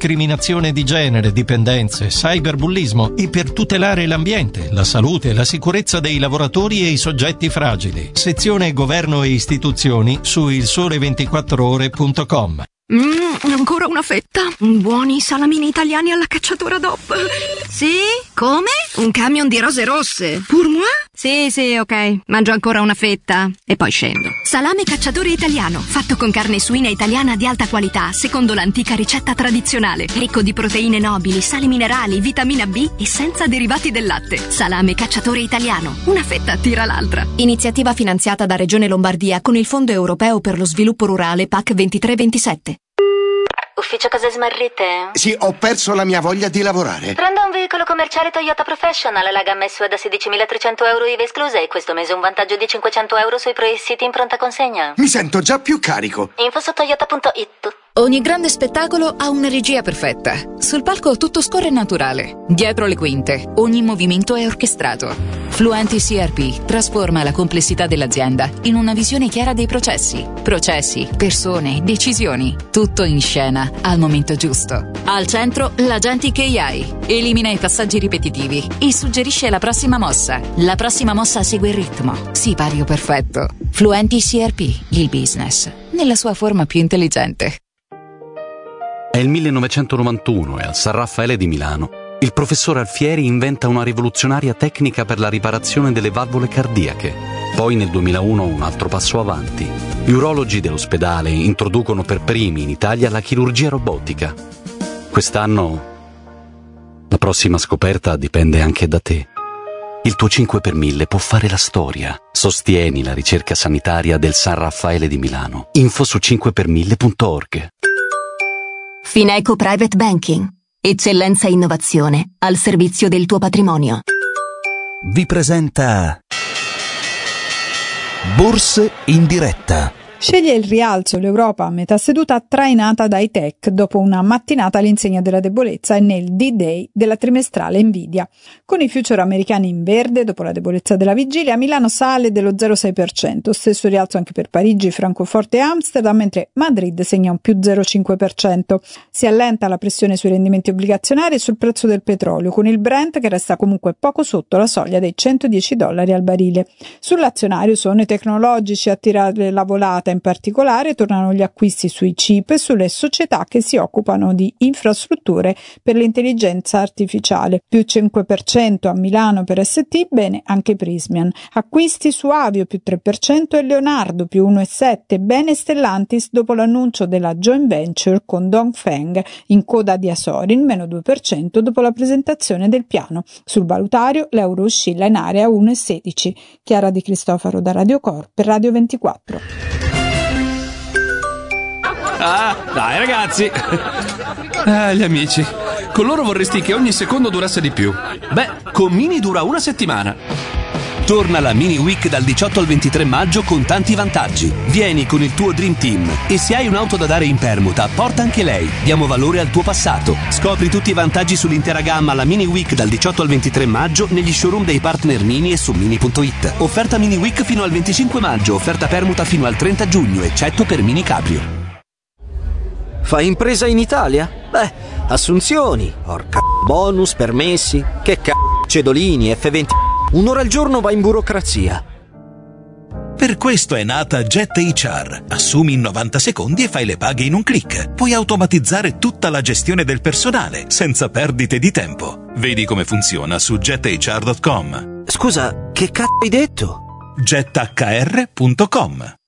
discriminazione di genere, dipendenze, cyberbullismo e per tutelare l'ambiente, la salute e la sicurezza dei lavoratori e i soggetti fragili. Sezione Governo e Istituzioni su ilsole24ore.com. Ancora una fetta. Buoni salamini italiani alla cacciatora DOP. Sì? Come? Un camion di rose rosse. Pour moi? Sì, ok. Mangio ancora una fetta e poi scendo. Salame cacciatore italiano, fatto con carne suina italiana di alta qualità, secondo l'antica ricetta tradizionale. Ricco di proteine nobili, sali minerali, vitamina B e senza derivati del latte. Salame cacciatore italiano. Una fetta tira l'altra. Iniziativa finanziata da Regione Lombardia con il Fondo Europeo per lo Sviluppo Rurale PAC 23-27. Ufficio cose smarrite? Sì, ho perso la mia voglia di lavorare. Prendo un veicolo commerciale Toyota Professional, la gamma SUV da 16.300 euro IVA esclusa e questo mese un vantaggio di 500 euro sui pre-siti in pronta consegna. Mi sento già più carico. Info su toyota.it. Ogni grande spettacolo ha una regia perfetta. Sul palco tutto scorre naturale. Dietro le quinte, ogni movimento è orchestrato. Fluenti CRP trasforma la complessità dell'azienda in una visione chiara dei processi. Processi, persone, decisioni. Tutto in scena, al momento giusto. Al centro, l'Agentic AI. Elimina i passaggi ripetitivi e suggerisce la prossima mossa. La prossima mossa segue il ritmo. Sipario perfetto. Fluenti CRP, il business, nella sua forma più intelligente. È il 1991 e al San Raffaele di Milano il professor Alfieri inventa una rivoluzionaria tecnica per la riparazione delle valvole cardiache. Poi nel 2001 un altro passo avanti. Gli urologi dell'ospedale introducono per primi in Italia la chirurgia robotica. Quest'anno la prossima scoperta dipende anche da te. Il tuo 5 per 1000 può fare la storia. Sostieni la ricerca sanitaria del San Raffaele di Milano. Info su 5per1000.org. Fineco Private Banking. Eccellenza e innovazione al servizio del tuo patrimonio. Vi presenta Borse in diretta. Sceglie il rialzo l'Europa a metà seduta trainata dai tech dopo una mattinata all'insegna della debolezza e nel D-Day della trimestrale Nvidia. Con i future americani in verde dopo la debolezza della vigilia, Milano sale dello 0,6%, stesso rialzo anche per Parigi, Francoforte e Amsterdam, mentre Madrid segna un più 0,5%. Si allenta la pressione sui rendimenti obbligazionari e sul prezzo del petrolio, con il Brent che resta comunque poco sotto la soglia dei $110 al barile. Sull'azionario sono i tecnologici a tirare la volata. In particolare tornano gli acquisti sui chip e sulle società che si occupano di infrastrutture per l'intelligenza artificiale. Più 5% a Milano per ST, bene anche Prysmian. Acquisti su Avio più 3% e Leonardo più 1,7%, bene Stellantis dopo l'annuncio della joint venture con Dongfeng, in coda di Asorin, meno 2% dopo la presentazione del piano. Sul valutario l'euro oscilla in area 1,16. Chiara Di Cristofaro da Radio Cor per Radio 24. Ah, dai ragazzi. Gli amici. Con loro vorresti che ogni secondo durasse di più. Beh, con Mini dura una settimana. Torna la Mini Week dal 18 al 23 maggio con tanti vantaggi. Vieni con il tuo Dream Team e se hai un'auto da dare in permuta, porta anche lei. Diamo valore al tuo passato. Scopri tutti i vantaggi sull'intera gamma alla Mini Week dal 18 al 23 maggio negli showroom dei partner Mini e su Mini.it. Offerta Mini Week fino al 25 maggio, offerta permuta fino al 30 giugno, eccetto per Mini Cabrio. Fai impresa in Italia? Beh, assunzioni, porca bonus, permessi, che cedolini, F20. Un'ora al giorno va in burocrazia. Per questo è nata Jet HR. Assumi in 90 secondi e fai le paghe in un click. Puoi automatizzare tutta la gestione del personale, senza perdite di tempo. Vedi come funziona su jethr.com. Scusa, che hai detto? jethr.com.